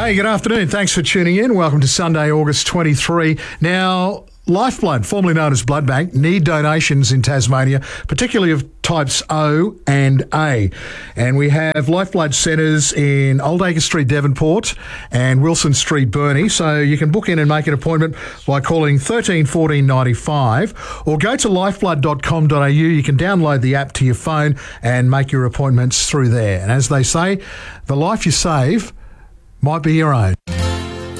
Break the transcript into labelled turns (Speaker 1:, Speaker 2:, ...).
Speaker 1: Hey, good afternoon. Thanks for tuning in. Welcome to Sunday, August 23. Now, Lifeblood, formerly known as Blood Bank, need donations in Tasmania, particularly of types O and A. And we have Lifeblood centres in Oldacre Street, Devonport, and Wilson Street, Burnie. So you can book in and make an appointment by calling 13 14 95 or go to lifeblood.com.au. You can download the app to your phone and make your appointments through there. And as they say, the life you save might be your own.